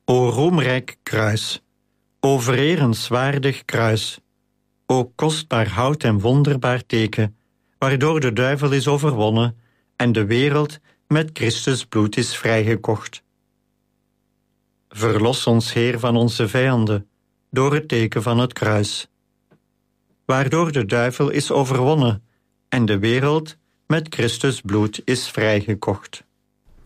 O roemrijk kruis, o vererenswaardig kruis, o kostbaar hout en wonderbaar teken, waardoor de duivel is overwonnen en de wereld met Christus bloed is vrijgekocht. Verlos ons, Heer, van onze vijanden, door het teken van het kruis, waardoor de duivel is overwonnen en de wereld met Christus bloed is vrijgekocht.